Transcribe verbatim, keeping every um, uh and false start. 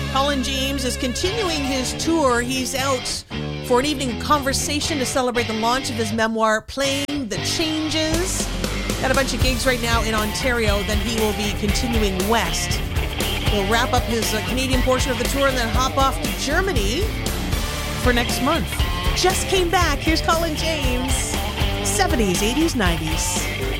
Colin James is continuing his tour. He's out for an evening conversation to celebrate the launch of his memoir, Playing the Changes. Got a bunch of gigs right now in Ontario. Then he will be continuing west. He'll wrap up his uh, Canadian portion of the tour and then hop off to Germany for next month. Just came back. Here's Colin James. seventies, eighties, nineties.